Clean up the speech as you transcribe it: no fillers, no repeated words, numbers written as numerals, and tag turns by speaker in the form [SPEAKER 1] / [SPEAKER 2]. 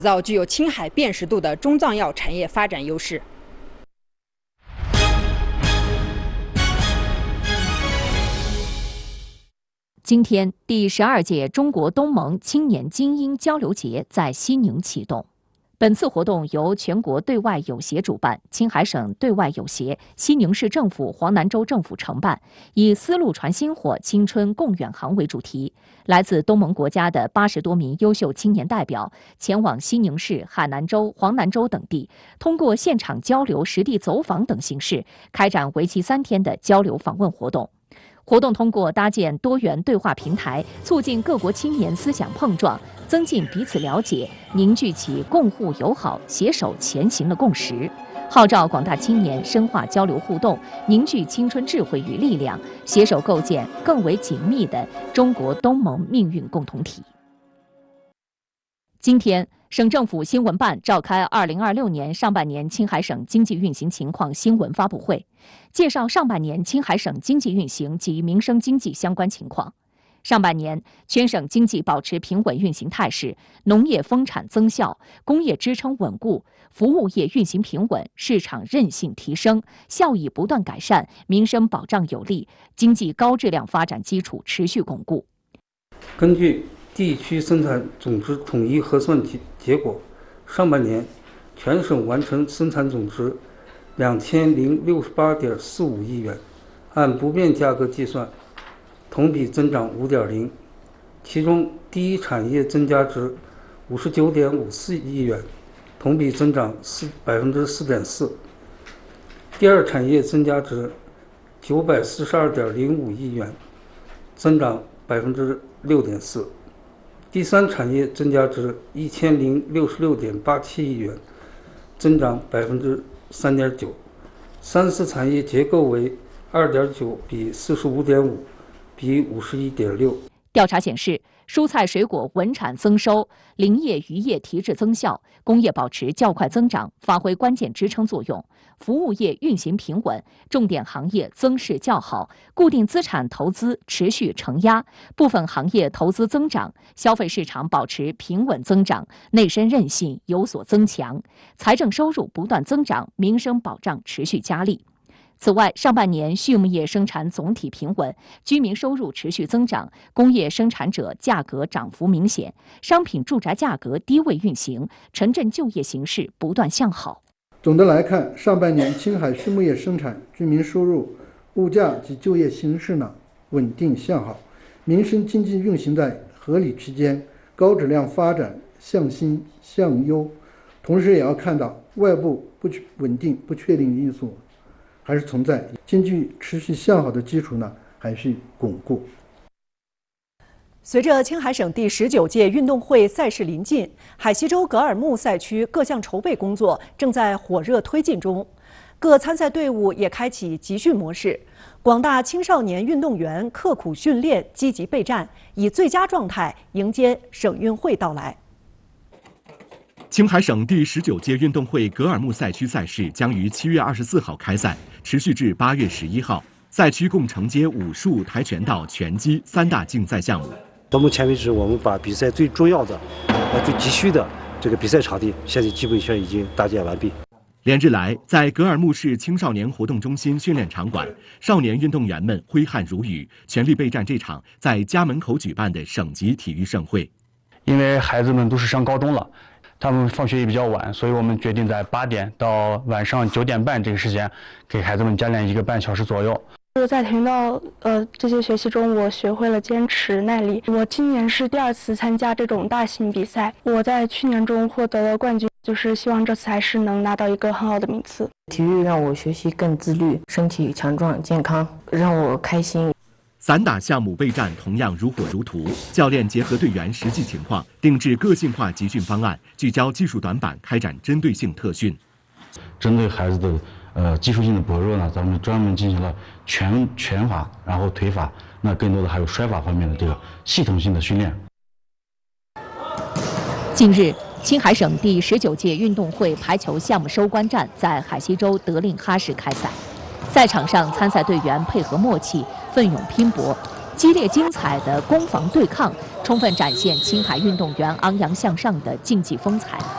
[SPEAKER 1] 造具有青海辨识度的中藏药产业发展优势。
[SPEAKER 2] 今天，第12届中国东盟青年精英交流节在西宁启动。本次活动由全国对外友协主办，青海省对外友协、西宁市政府、黄南州政府承办，以“丝路传薪火，青春共远航”为主题。来自东盟国家的80多名优秀青年代表前往西宁市、海南州、黄南州等地，通过现场交流、实地走访等形式，开展为期3天的交流访问活动。活动通过搭建多元对话平台，促进各国青年思想碰撞，增进彼此了解，凝聚起共互友好、携手前行的共识，号召广大青年深化交流互动，凝聚青春智慧与力量，携手构建更为紧密的中国东盟命运共同体。今天，省政府新闻办召开2026年上半年青海省经济运行情况新闻发布会，介绍上半年青海省经济运行及民生经济相关情况。上半年，全省经济保持平稳运行态势，农业丰产增效，工业支撑稳固，服务业运行平稳，市场韧性提升，效益不断改善，民生保障有力，经济高质量发展基础持续巩固。
[SPEAKER 3] 根据地区生产总值统一核算结果，上半年全省完成生产总值2068.45亿元，按不变价格计算，同比增长5.0%，其中第一产业增加值59.54亿元，同比增长4.4%；第二产业增加值942.05亿元，增长6.4%；第三产业增加值1066.87亿元，增长3.9%；三四产业结构为2.9比45.5比51.6。
[SPEAKER 2] 调查显示，蔬菜水果稳产增收，林业渔业提质增效，工业保持较快增长，发挥关键支撑作用；服务业运行平稳，重点行业增势较好，固定资产投资持续承压，部分行业投资增长，消费市场保持平稳增长，内生韧性有所增强，财政收入不断增长，民生保障持续加力。此外，上半年畜牧业生产总体平稳，居民收入持续增长，工业生产者价格涨幅明显，商品住宅价格低位运行，城镇就业形势不断向好。
[SPEAKER 4] 总的来看，上半年青海畜牧业生产、居民收入、物价及就业形势稳定向好，民生经济运行在合理区间，高质量发展向新向优。同时也要看到外部不稳定、不确定因素还是存在，经济持续向好的基础还需巩固。
[SPEAKER 5] 随着青海省第19届运动会赛事临近，海西州格尔木赛区各项筹备工作正在火热推进中，各参赛队伍也开启集训模式，广大青少年运动员刻苦训练，积极备战，以最佳状态迎接省运会到来。
[SPEAKER 6] 青海省第19届运动会格尔木赛区赛事将于7月24号开赛，持续至8月11号。赛区共承接武术、跆拳道、拳击3大竞赛项目。
[SPEAKER 7] 到目前为止，我们把比赛最重要的、最急需的这个比赛场地，现在基本上已经搭建完毕。
[SPEAKER 6] 连日来，在格尔木市青少年活动中心训练场馆，少年运动员们挥汗如雨，全力备战这场在家门口举办的省级体育盛会。
[SPEAKER 8] 因为孩子们都是上高中了，他们放学也比较晚，所以我们决定在8点到晚上9点半这个时间，给孩子们加练1个半小时左右。
[SPEAKER 9] 在跆拳道这些学习中，我学会了坚持耐力。我今年是第2次参加这种大型比赛，我在去年中获得了冠军，就是希望这次还是能拿到一个很好的名次。
[SPEAKER 10] 体育让我学习更自律，身体强壮健康，让我开心。
[SPEAKER 6] 散打项目备战同样如火如荼，教练结合队员实际情况，定制个性化集训方案，聚焦技术短板，开展针对性特训。
[SPEAKER 8] 针对孩子的技术性的薄弱呢，咱们专门进行了拳法，然后腿法，那更多的还有摔法方面的这个系统性的训练。
[SPEAKER 2] 近日，青海省第19届运动会排球项目收官战在海西州德令哈市开赛。赛场上，参赛队员配合默契，奋勇拼搏，激烈精彩的攻防对抗，充分展现青海运动员昂扬向上的竞技风采。